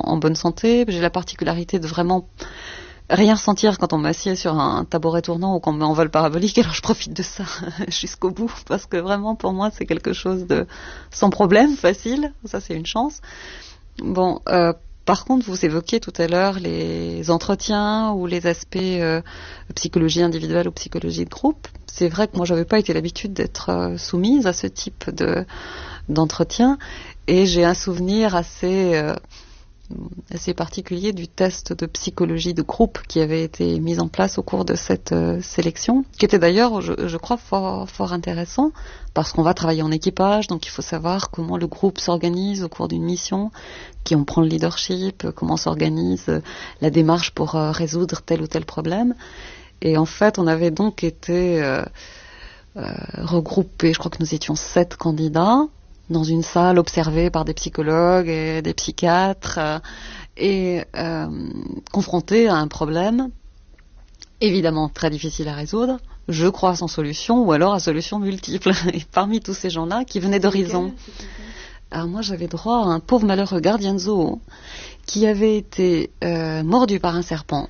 en bonne santé. J'ai la particularité de vraiment rien ressentir quand on m'assied sur un tabouret tournant ou qu'on me met en vol parabolique, alors je profite de ça jusqu'au bout, parce que vraiment pour moi c'est quelque chose de sans problème, facile, ça c'est une chance. Bon, par contre vous évoquiez tout à l'heure les entretiens ou les aspects psychologie individuelle ou psychologie de groupe. C'est vrai que moi j'avais pas été l'habitude d'être soumise à ce type d'entretien, et j'ai un souvenir assez particulier du test de psychologie de groupe qui avait été mis en place au cours de cette sélection, qui était d'ailleurs, je crois, fort intéressant, parce qu'on va travailler en équipage, donc il faut savoir comment le groupe s'organise au cours d'une mission, qui on prend le leadership, comment s'organise la démarche pour résoudre tel ou tel problème. Et en fait, on avait donc été regroupés, je crois que nous étions 7 candidats, dans une salle observée par des psychologues et des psychiatres et confrontés à un problème évidemment très difficile à résoudre, je crois sans solution ou alors à solution multiple. Et parmi tous ces gens-là qui venaient d'horizons, alors moi j'avais droit à un pauvre malheureux gardien de zoo qui avait été mordu par un serpent.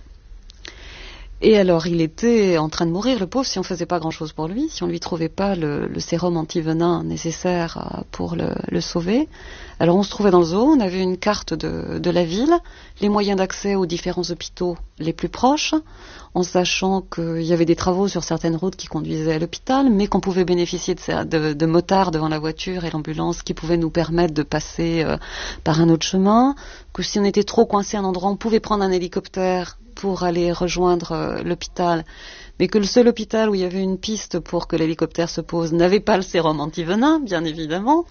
Et alors, il était en train de mourir, le pauvre, si on ne faisait pas grand-chose pour lui, si on ne lui trouvait pas le sérum anti-venin nécessaire pour le sauver. Alors, on se trouvait dans le zoo, on avait une carte de la ville, les moyens d'accès aux différents hôpitaux les plus proches, en sachant qu'il y avait des travaux sur certaines routes qui conduisaient à l'hôpital, mais qu'on pouvait bénéficier de motards devant la voiture et l'ambulance qui pouvaient nous permettre de passer par un autre chemin, que si on était trop coincé à un endroit, on pouvait prendre un hélicoptère pour aller rejoindre l'hôpital, mais que le seul hôpital où il y avait une piste pour que l'hélicoptère se pose n'avait pas le sérum anti-venin, bien évidemment,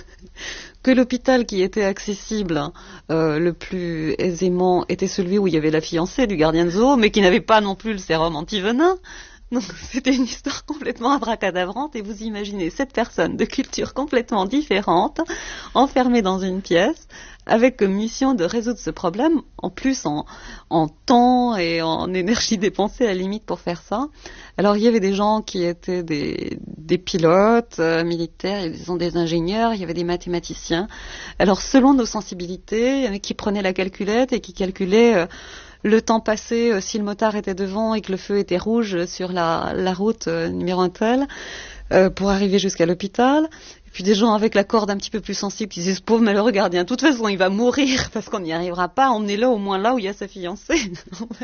que l'hôpital qui était accessible le plus aisément était celui où il y avait la fiancée du gardien de zoo, mais qui n'avait pas non plus le sérum anti-venin. Donc c'était une histoire complètement abracadabrante, et vous imaginez 7 personnes de cultures complètement différentes, enfermées dans une pièce, avec comme mission de résoudre ce problème, en plus en temps et en énergie dépensée à la limite pour faire ça. Alors il y avait des gens qui étaient des pilotes militaires, il y avait des ingénieurs, il y avait des mathématiciens. Alors selon nos sensibilités, il y en a qui prenaient la calculette et qui calculaient le temps passé si le motard était devant et que le feu était rouge sur la route numéro un tel pour arriver jusqu'à l'hôpital. Et puis des gens avec la corde un petit peu plus sensible qui disaient, ce pauvre malheureux gardien, de toute façon il va mourir parce qu'on n'y arrivera pas, emmenez-le au moins là où il y a sa fiancée.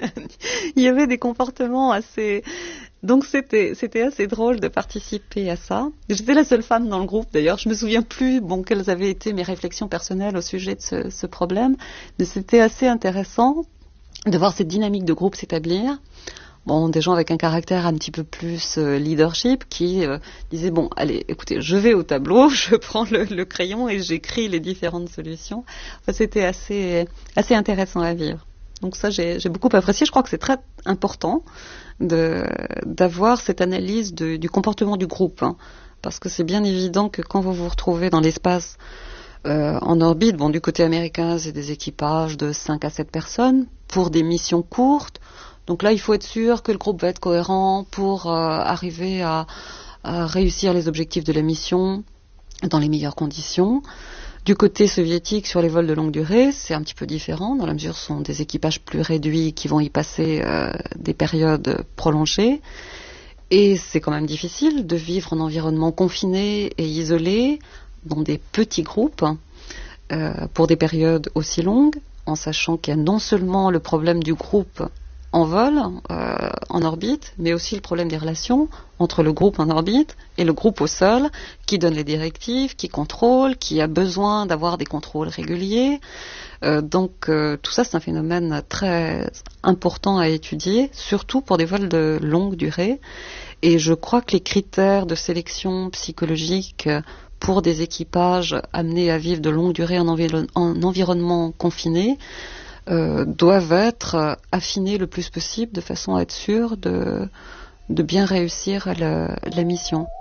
Il y avait des comportements assez... Donc c'était assez drôle de participer à ça. J'étais la seule femme dans le groupe d'ailleurs, je me souviens plus quelles avaient été mes réflexions personnelles au sujet de ce problème, mais c'était assez intéressant de voir cette dynamique de groupe s'établir. Bon, des gens avec un caractère un petit peu plus leadership qui disaient, bon, allez, écoutez, je vais au tableau, je prends le crayon et j'écris les différentes solutions. Enfin, c'était assez intéressant à vivre. Donc ça, j'ai beaucoup apprécié. Je crois que c'est très important d'avoir cette analyse du comportement du groupe, hein, parce que c'est bien évident que quand vous vous retrouvez dans l'espace en orbite, bon, du côté américain, c'est des équipages de 5 à 7 personnes pour des missions courtes. Donc là, il faut être sûr que le groupe va être cohérent pour arriver à réussir les objectifs de la mission dans les meilleures conditions. Du côté soviétique, sur les vols de longue durée, c'est un petit peu différent, dans la mesure où ce sont des équipages plus réduits qui vont y passer des périodes prolongées. Et c'est quand même difficile de vivre en environnement confiné et isolé, dans des petits groupes, pour des périodes aussi longues, en sachant qu'il y a non seulement le problème du groupe en vol, en orbite, mais aussi le problème des relations entre le groupe en orbite et le groupe au sol, qui donne les directives, qui contrôle, qui a besoin d'avoir des contrôles réguliers. Donc tout ça, c'est un phénomène très important à étudier, surtout pour des vols de longue durée. Et je crois que les critères de sélection psychologique pour des équipages amenés à vivre de longue durée en environnement confiné doivent être affinés le plus possible de façon à être sûr de bien réussir la mission.